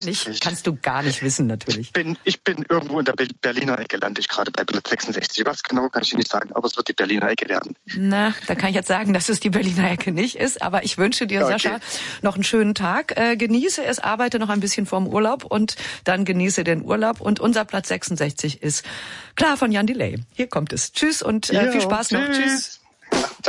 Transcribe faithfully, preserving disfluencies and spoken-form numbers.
Nicht, kannst du gar nicht wissen, natürlich. Ich bin, ich bin irgendwo in der Berliner Ecke, lande ich gerade bei Platz sechsundsechzig. Was genau, kann ich dir nicht sagen, aber es wird die Berliner Ecke werden. Na, da kann ich jetzt sagen, dass es die Berliner Ecke nicht ist, aber ich wünsche dir, Okay. Sascha, noch einen schönen Tag. Äh, genieße es, arbeite noch ein bisschen vorm Urlaub und dann genieße den Urlaub. Und unser Platz sechsundsechzig ist klar von Jan Delay. Hier kommt es. Tschüss und äh, Jo, viel Spaß tschüss. noch. Tschüss. Ja, ciao.